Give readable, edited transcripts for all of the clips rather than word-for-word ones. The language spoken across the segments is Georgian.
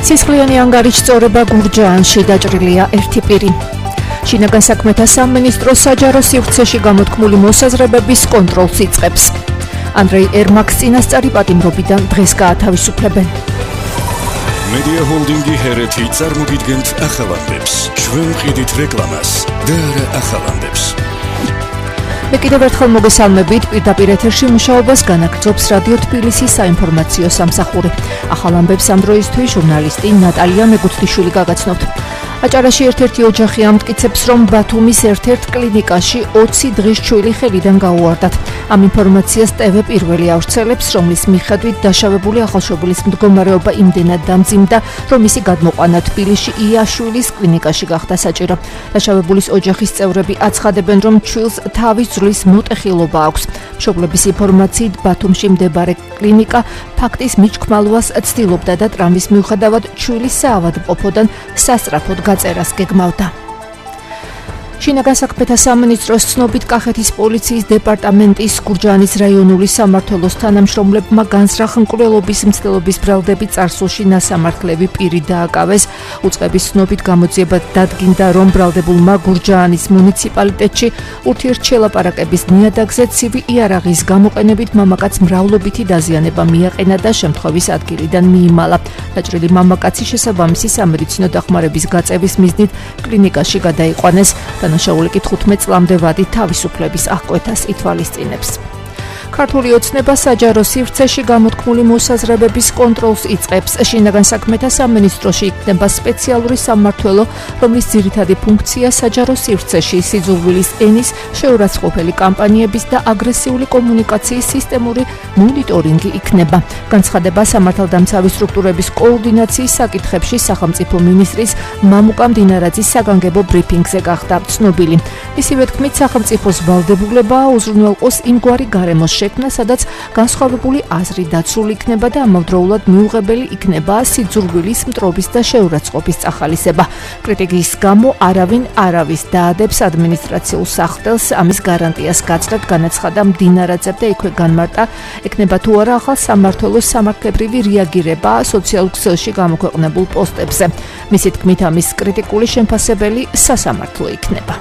სისხლიანი ანგარიშ წორება გურჯაანში დაჭრილია ერთი პირი. შინაგან საქმეთა სამინისტრო საჯარო სივრცეში გამოთქმული მოსაზრებების კონტროლს იწყებს. ანდრეი ერმაკს წინასწარი პატიმრობიდან დღეს გაათავისუფლებენ. მედია ჰოლდინგი ჰერეთი წარმოგიდგენთ ახალამდებს. ჩვენ ვყიდით რეკლამას და არა ახალამდებს. მე კიდევ ერთხელ მოგესალმებით, პირდაპირ ეთერში მუშაობას განაგრძობს რადიო თბილისის საინფორმაციო სამსახური. ახალამდებს ამ დროისთვის ჟურნალისტი ნატალია მეგუთლიშვილი გაგაცნობთ. აჭარაში ერთ-ერთი ოჯახი ამტკიცებს, რომ ბათუმის ერთ-ერთ კლინიკაში 20 დღის ჩვილი ხელიდან გაუვარდათ. ამ ინფორმაციას ტევ პირველი ავრცელებს, რომლის მიხედვით დაშავებული ახალშობილის მდგომარეობა იმდენად დამძიმდა, რომ მისი გადმოყვანა თბილისში იაშვილის კლინიკაში გახდა საჭირო. დაშავებულის ოჯახის წევრები აცხადებენ, რომ ჩვილს თავის ძვლის მოტეხილობა აქვს. მშობლების ინფორმაციით, ბათუმში მდებარე კლინიკა ფაქტის მიჩქმალვას ცდილობდა და ტრამვის მიუხედავად ჩვილის საავადმყოფოდან სასწრაფოდ გაწერას გეგმავდა. შინაგან საქმეთა სამინისტროს ცნობით, კახეთის პოლიციის დეპარტამენტის გურჯაანის რაიონული სამმართველოს თანამშრომლებმა განსრახ მკვლელობის მცდელობის ბრალდებით წარსულში ნასამართლები პირი დააკავეს. უწყების ცნობით გამოძიება დადგინდა, რომ ბრალდებულმა გურჯაანის მუნიციპალიტეტში ურთიერთშელაპარაკების ნიადაგზე ცივი იარაღის გამოყენებით მამაკაცს მრავლობითი დაზიანება მიაყენა და შემთხვევის ადგილიდან მიიმალა. დაჭრილი მამაკაცი შესაბამისი სამედიცინო დახმარების გაწევის მიზნით კლინიკაში გადაიყვანეს. დანაშაული კი 15 წლამდე ვადით თავისუფლების აღკვეთას ითვალისწინებს. ქართული ოცნება საჯარო სივრცეში გამოთქმული მოსაზრებების კონტროლს იწყებს. შინაგან საქმეთა სამინისტროში იქნება სპეციალური სამმართველო, რომლის ძირითადი ფუნქცია საჯარო სივრცეში სიძულვილის ენის შეურაცხყოფელი კამპანიების და აგრესიული კომუნიკაციის სისტემური მონიტორინგი იქნება. განცხადება სამართალდამცავი სტრუქტურების კოორდინაციის საკითხებში სახელმწიფო მინისტრის მამუკა მდინარაძის საგანგებო ბრიფინგზე გახდა ცნობილი. ისივე თქმით, სახელმწიფოს ვალდებულებაა უზრუნველყოს იმგვარი გარემოს შექმნა, სადაც განსხვავებული აზრი დაცული იქნება და ამავდროულად მიუღებელი იქნება სიძულვილის მტრობის და შეურაცხყოფის წახალისება. კრიტიკის გამო არავინ არავის დაადებს ადმინისტრაციულ სახდელს ამის გარანტიას გაცდად განაცხადა მდინარაძემ და იქვე განმარტა, ექნება თუ არა ახალ სამმართველოს სამართლებრივი რეაგირება სოციალურ ქსელში გამოქვეყნებულ პოსტებზე. მისი თქმით, ამის კრიტიკული შემფასებელი სასამართლო იქნება.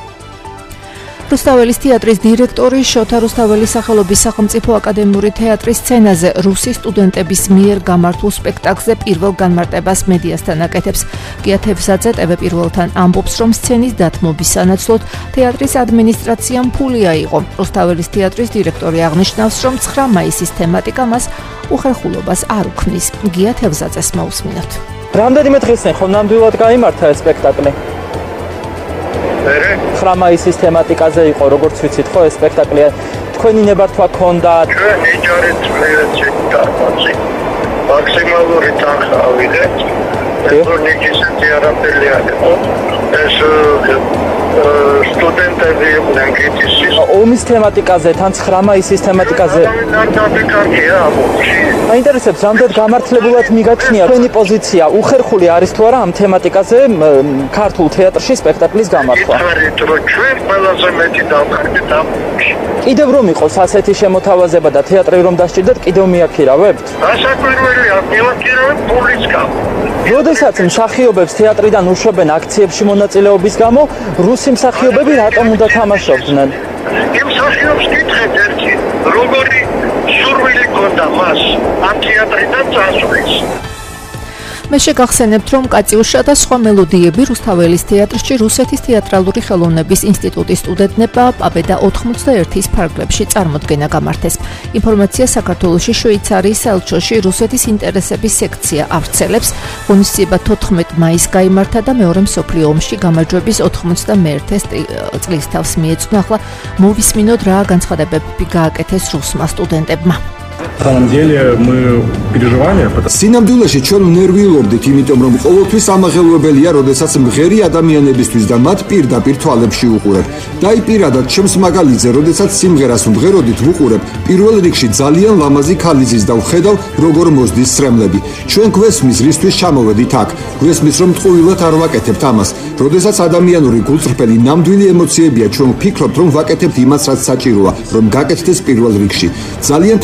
რუსთაველის თეატრის დირექტორი შოთა რუსთაველის სახელობის სახელმწიფო აკადემიური თეატრის სცენაზე რუსი სტუდენტების მიერ გამართულ სპექტაკლზე პირველ განმარტებას მედიასთან აკეთებს. გია თევზაძე ტევ პირველთან ამბობს, რომ სცენის დათმობის სანაცვლოდ თეატრის ადმინისტრაციამ ფული აიღო. რუსთაველის თეატრის დირექტორი აღნიშნავს, რომ 9 მაისის თემატიკა მას უხერხულობას არ უქმნის. გია თევზაძეს მოусმინოთ. რამდენიმე დღესთან ხო ნამდვილად გაიმართა ეს სპექტაკლი? 9 მაისის თემატიკაზე იყო, როგორც ვიცით, ხო ეს სპექტაკლი. თქვენი ნებართვა ქონდა? ჩვენ იჯარით წლერაცი მაქსიმალური თანხა ავიღეთ. ეკონომიკის თეატრალი იყო. ეს სტუდენტები იყვნენ კითხვისის. ომის თემატიკაზე, თან 9 მაისის თემატიკაზე. კარგია ამბობში. მაინტერესებს, რამდენად გამართლებულად მიგაჩნია თქვენი პოზიცია, უხერხული არის თუ არა ამ თემატიკაზე ქართულ თეატრში სპექტაკლის გამართვა? ითხრით, რომ ჩვენ ყველაზე მეტი დავხარდით ამბობში. კიდევ რომ იყოს ასეთი შემოთავაზება და თეატრი რომ დასჭირდეთ, კიდევ მიაქირავებთ? ასაკვირველია, მივაქირავებ ფულის გამო. როდესაც მსახიობებს თეატრიდან უშვებენ აქციებში მონაწილეობის გამო, რუსი მსახიობები რატომ უნდა თამაშობდნენ? იმ მსახიობს კითხეთ ერთი, როგორი სურვილი ქონდა მას ამ თეატრიდან წასვლის. მე შეგახსენებთ, რომ კატიუშა და სხვა მელოდიები რუსთაველის თეატრში რუსეთის თეატრალური ხელოვნების ინსტიტუტის სტუდენტებმა პაბედა 91-ის ფარგლებში წარმოდგენა გამართეს. ინფორმაცია საქართველოში შვეიცარიის საელჩოში რუსეთის ინტერესების სექცია ავრცელებს. ღონისძიება 14 მაისს გაიმართა და მეორე მსოფლიო ომში გამარჯვების 91 წლის თავს მიეწვნა. ახლა მოვისმინოთ, რა განცხადებები გააკეთეს რუსმა სტუდენტებმა. На самом деле мы переживали. სინამდვილეში ჩვენ ნერვიულობდით, იმიტომ რომ ყოველთვის ამაღელვებელია, როდესაც მღერი ადამიანებისთვის და მათ პირდაპირ თვალებში უყურებ. დაიპირადად ჩემს მაგალითზე, როდესაც სიმღერას მღეროდით ვუყურებ, პირველ რიგში ძალიან ლამაზი ქალიზის და ვხედავ, როგორ მოსდის სრემლები. ჩვენ გვესმის, რისთვის ჩამოვედით აქ. გვესმის, რომ ტყუილად არ ვაკეთებთ ამას. როდესაც ადამიანური გულწრფელი ნამდვილი ემოციებია, ჩვენ ვფიქრობთ, რომ ვაკეთებთ იმას, რაც საჭიროა, რომ გაკეთდეს პირველ რიგში. ძალიან თბილად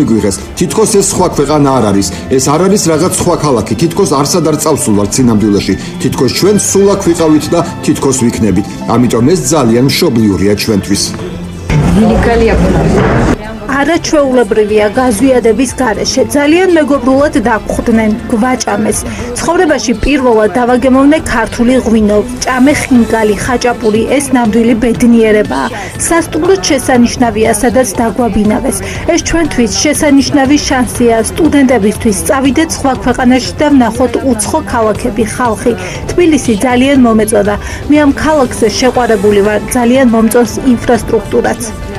გვიღეს. თითქოს ეს სხვა ქვეყანა არ არის. ეს არ არის რაღაც სხვა ქალაქი. თითქოს არსად არ წავსულვართ სინამდვილეში. თითქოს ჩვენ სულ აქ ვიყავით და თითქოს ვიქნებით. ამიტომ ეს ძალიან მშობლიურია ჩვენთვის. არაჩვეულებრივია გაზვიადების გარეშე. ძალიან მეგობრულად დაგხვდნენ, გვაჭამეს. ცხოვრებაში პირველად დავაგემოვნე ქართული ღვინო, ჭამე ხინკალი, ხაჭაპური, ეს ნამდვილი ბედნიერებაა. სასტუმროდ შესანიშნავია, სადაც დაგვაბინავეს. ეს ჩვენთვის შესანიშნავი შანსია სტუდენტებისთვის. წავიდეთ სხვა ქვეყანაში და ვნახოთ უცხო ქალაქები, ხალხი. თბილისი ძალიან მომეწონა. მე ამ ქალაქზე შეყვარებული ვარ, ძალიან მომწონს ინფრასტრუქტურაც.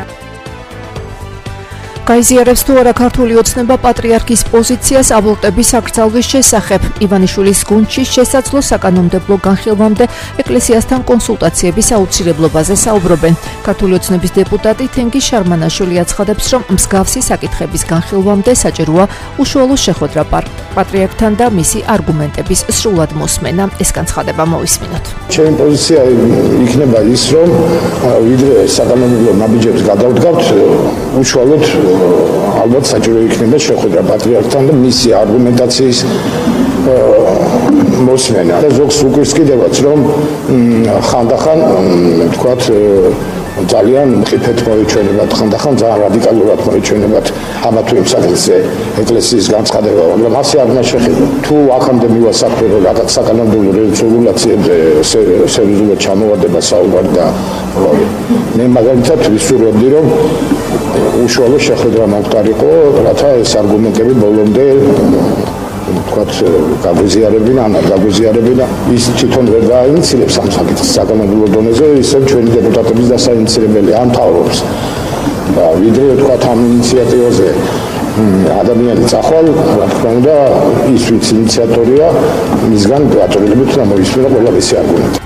გაიზიარებს თუ არა ქართული ოცნება პატრიარქის პოზიციას აბორტების აკრძალვის შესახებ. ივანიშვილის გუნდში შესაძლო საკანონმდებლო განხილვამდე ეკლესიასთან კონსულტაციების აუცილებლობაზე საუბრობენ. ქართული ოცნების დეპუტატი თენგიზ შარმანაშვილი აცხადებს, რომ მსგავსი საკითხების განხილვამდე საჭიროა უშუალო შეხვედრა პატრიარქთან და მისი არგუმენტების სრულად მოსმენა. ეს განცხადება მოვისმინოთ. ჩემი პოზიცია იქნება ის, რომ ვიდრე საკანონმდებლო ნაბიჯებს გადავდგავთ, უშუალოდ ალბათ საჭირო იქნება შეხვედრა პატრიარქთან და მისი არგუმენტაციის მოსმენა. და ზოგს უკვირსკიდებაც, რომ ხანდახან თქვათ ძალიან მყიფეთ მოიჩვენებათ, ხანდახან ძალიან რადიკალურად მოიჩვენებათ ამა თუ იმ საკითხზე ეკლესიის განცხადება, მაგრამ ასე არ უნდა შეხედოთ. თუ აქამდე მივა საქმე, რომ რაღაც საკანონმდებლო რეგულაციებზე სერიოზულად ჩამოვარდება საუბარი და მე მაგალითად ვისურვებდი, რომ უშუალო შეხვედრა მომხდარიყო, რათა ეს არგუმენტები ბოლომდე თქვათ გაგვიზიარებინა, ან არ გაგვიზიარებინა, ის თვითონ ვერ დაინიცირებს ამ საკითხს საკანონმდებლო დონეზე, ისევ ჩვენი დეპუტატების დასაინიცირებელი ან მთავრობს. ვიდრე თქვათ ამ ინიციატივაზე ადამიანი წახვალ, რა თქმა უნდა, ის ვინც ინიციატორია, მისგან გაწოლილებით უნდა მოისმინა ყველა მისი არგუმენტი.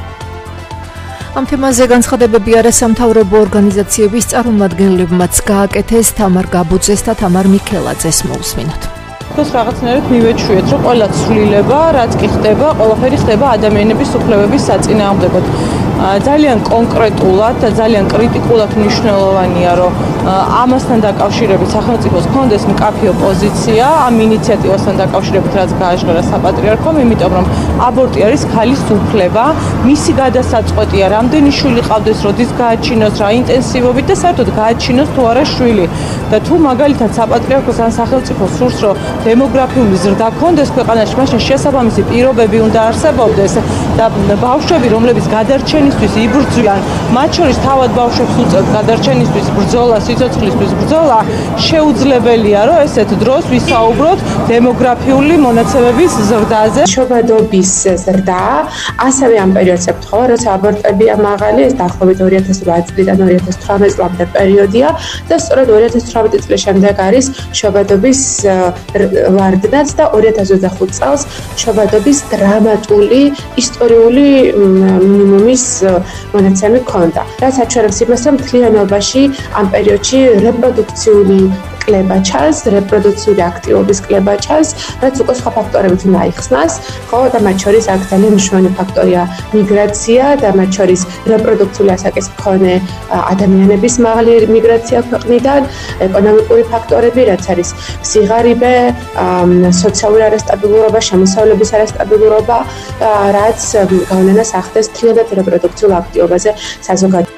ამ თემაზე განცხადებები არასამთავრობო ორგანიზაციების წარმომადგენლებმაც გააკეთეს. თამარ გაბუძეს და თამარ მიქელაძეს მოусმინოთ. ეს რაღაცნაირად მივეჩვიეთ, რომ ყველა ცვლილება, რაც კი ხდება, ყველაფერი ხდება ადამიანების უფლებების საწინააღმდეგოდ. ძალიან კონკრეტულად და ძალიან კრიტიკულად მნიშვნელოვანია, რომ ამასთან დაკავშირებით სახელმწიფოს ჰქონდეს მკაფიო პოზიცია ამ ინიციატივასთან დაკავშირებით, რაც გააჟღერა საპატრიარქომ, იმიტომ რომ აბორტი არის ქალის უფლება, მისი გადასაწყვეტია, რამდენი შვილი ყავდეს, როდის გააჩინოს, რა ინტენსივობით და საერთოდ გააჩინოს თუ არა შვილი. და თუ მაგალითად საპატრიარქოს ან სახელმწიფოს სურს, რომ დემოგრაფიული ზრდა ჰქონდეს ქვეყანაში, მაშინ შესაბამისი პირობები უნდა არსებობდეს და ბავშვები, რომლებიც გადარჩენისთვის იბრძვიან, მათ შორის თავად ბავშვებს უწევთ გადარჩენისთვის ბრძოლა, სიცოცხლისთვის ბრძოლა, შეუძლებელია, რომ ესეთ დროს ვისაუბროთ დემოგრაფიული მონაცემების ზრდაზე. შობადობის ზრდა, ასევე ამ პერიოდს ემთხვევა, როცა აბორტებია მაღალი, ეს დაახლოებით 2008 წლიდან 2018 წლამდე პერიოდია და სწორედ 2018 წლის შემდეგ არის შობადობის ვარდნაც და 2025 წელს შობადობის დრამატული ისტორიული მინიმუმის მონაცემი ჰქონდა. რაც აჩვენებს იმას, რომ მთლიანობაში ამ პერიოდში რეპროდუქციული კლება ჩანს, რეპროდუქციული აქტივობის კლება ჩანს, რაც უკვე სხვა ფაქტორებით უნდა აიხსნას, ხო, და მათ შორის აქ ძალიან მნიშვნელოვანი ფაქტორია მიგრაცია და მათ შორის რეპროდუქციული ასაკის მქონე ადამიანების მაღალი მიგრაცია ქვეყნიდან, ეკონომიკური ფაქტორები, რაც არის სიღარიბე, სოციალური არასტაბილურობა, შემოსავლების არასტაბილურობა, რაც გავლენას ახდენს მთლიანად რეპროდუქციულ აქტივობაზე საზოგადოებაში.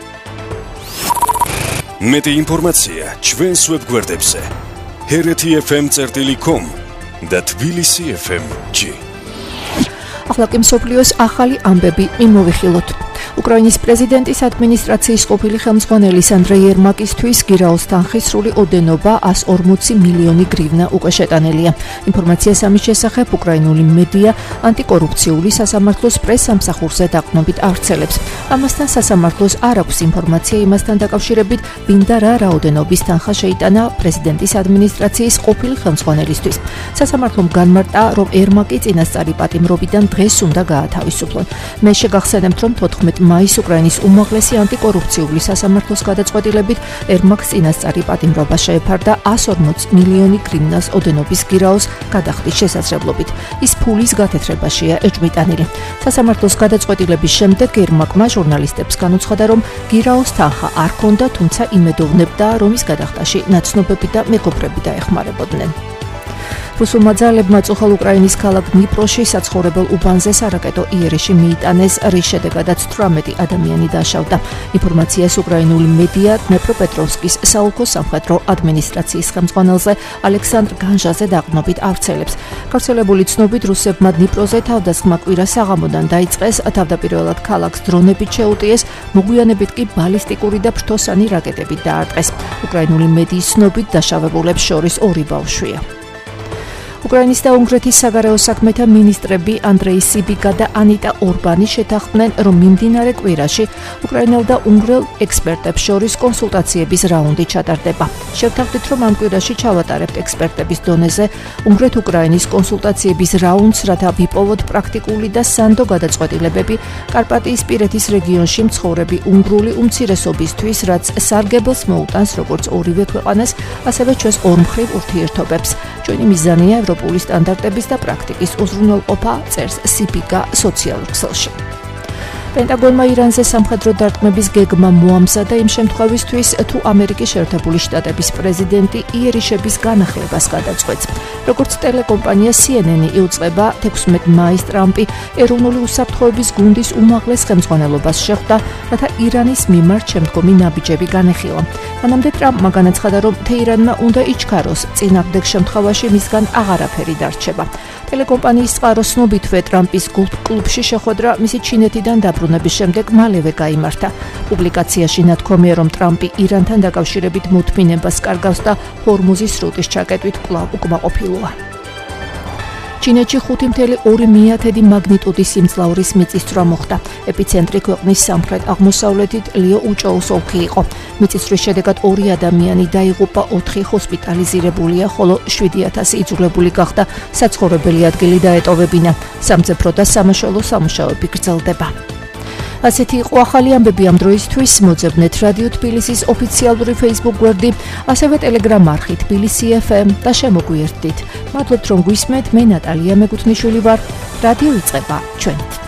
მეტი ინფორმაცია ჩვენს ვებგვერდებზე hereti.fm.com და tbilisi FM-G. ახლა კი მსოფლიოს ახალი ამბები მიმოვიხილოთ. უკრაინის პრეზიდენტის ადმინისტრაციის ყოფილი ხელმძღვანელის ანდრეი ერმაკისთვის გირაოს თანხის სრული ოდენობა 140 მილიონი გრივნა უკვე შეტანილია. ინფორმაციას ამის შესახებ უკრაინული მედია ანტიკორუფციული სასამართლოს პრესსამსახურზე დაყრდნობით ავრცელებს. ამასთან სასამართლოს არ აქვს ინფორმაცია იმასთან დაკავშირებით, ვინ და რა რაოდენობის თანხა შეიტანა პრეზიდენტის ადმინისტრაციის ყოფილი ხელმძღვანელისთვის. სასამართლომ განმარტა, რომ ერმაკი წინასწარი პატიმრობიდან დღეს უნდა გაათავისუფლონ. მე შეგახსენებთ, რომ 14 მაისს უკრაინის უმაღლესი ანტიკორუფციული სასამართლოს გადაწყვეტილებით ერმაკს წინასწარი პატიმრობა შეეფარდა 140 მილიონი გრივნას ოდენობის გირაოს გადახდის შესაძლებლობით. ის ფულის გათეთრებაშია ეჭვმიტანილი. სასამართლოს გადაწყვეტილების შემდეგ ერმაკმა ჟურნალისტებს განუცხადა, რომ გირაოს თანხა არ ჰქონდა, თუმცა იმედოვნებდა, რომ ის გადახდაში ნაცნობები და მეგობრები დაეხმარებოდნენ. რუსულმა ძალებმა წუხალ უკრაინის ქალაქ დნიპროში საცხოვრებელ უბანზე სარაკეტო იერიში მიიტანეს, რის შედეგადაც 18 ადამიანი დაშავდა. ინფორმაციას უკრაინული მედია დნეპროპეტროვსკის საოლქო სამხედრო ადმინისტრაციის ხელმძღვანელზე ალექსანდრ განჟაძე დაყრდნობით ავრცელებს. გავრცელებული ცნობით, რუსებმა დნიპროზე თავდასხმა კვირა საღამოდან დაიწყეს, თავდაპირველად ქალაქს დრონებით შეუტიეს, მოგვიანებით კი ბალისტიკური და ფრთოსანი რაკეტებით დაარტყეს. უკრაინული მედიის ცნობით, დაშავებულებს შორის 2 ბავშვია. უკრაინის და უნგრეთის საგარეო საქმეთა მინისტრები ანდრეი სიბიგა და ანიტა ორბანი შეთანხმდნენ, რომ მიმდინარე კვირაში უკრაინელ და უნგრელ ექსპერტებს შორის კონსულტაციების რაუნდი ჩატარდება. შევთანხმდით, რომ ამ კვირაში ჩავატარებთ ექსპერტების დონეზე უნგრეთ-უკრაინის კონსულტაციების რაუნდს, რათა ვიპოვოთ პრაქტიკული და სანდო გადაწყვეტილებები კარპატიისპირეთის რეგიონში მცხოვრები უნგრული უმცირესობისთვის, რაც სარგებელს მოუტანს როგორც ორივე ქვეყანას, ასევე ჩვენს ორმხრივ ურთიერთობებს. ჩვენი მიზანია ევროპული სტანდარტების და პრაქტიკის უზრუნველყოფა, წერს სიბიგა სოციალურ ქსელში. პენტაგონმა ირანზე სამხედრო დარტყმების გეგმა მოამზადა იმ შემთხვევისთვის, თუ ამერიკის შეერთებული შტატების პრეზიდენტი იერიშების განახლებას გადაწყვეტს. როგორც ტელეკომპანია CNN იუწყება, 16 მაისს ტრამპი ეროვნული უსაფრთხოების გუნდის უმაღლეს ხელმძღვანელობას შეხვდა, რათა ირანის მიმართ შემდგომი ნაბიჯები განეხილა. მანამდე ტრამპმა განაცხადა, რომ თეირანმა უნდა იჩქაროს, წინააღმდეგ შემთხვევაში მისგან აღარაფერი დარჩება. ტელეკომპანიის წყაროს ცნობითვე ტრამპის კლუბში შეხვედრა მისი ჩინეთიდან დაბრუნების შემდეგ მალევე გაიმართა. პუბლიკაციაში ნათქვამია, რომ ტრამპი ირანთან დაკავშირებით მოთმინებას კარგავს და ჰორმუზის სრუტის ჩაკეტვით კვლავ უკმაყოფილოა. ჩინეთში 5.2 მაგნიტუდის სიმძლავრის მიწისძვრა მოხდა. ეპიცენტრი ქვეყნის სამხრეთ-აღმოსავლეთით ლიოუჭოუს ოლქი იყო. მიწისძვრის შედეგად 2 ადამიანი დაიღუპა, 4 ჰოსპიტალიზირებულია, ხოლო 7,000 იძულებული გახდა საცხოვრებელი ადგილი დაეტოვებინა. სამძებრო და სამაშველო სამუშაოები გრძელდება. ასეთი იყო ახალი ამბები ამ დროისთვის. მოძებნეთ რადიო თბილისის ოფიციალური Facebook გვერდი, ასევე Telegram არხი თბილისი FM და შემოგვიერთდით. მადლობთ, რომ გვისმენთ. მე ნატალია მეკუთვნიშვილი ვარ. რადიო იწყება ჩვენით.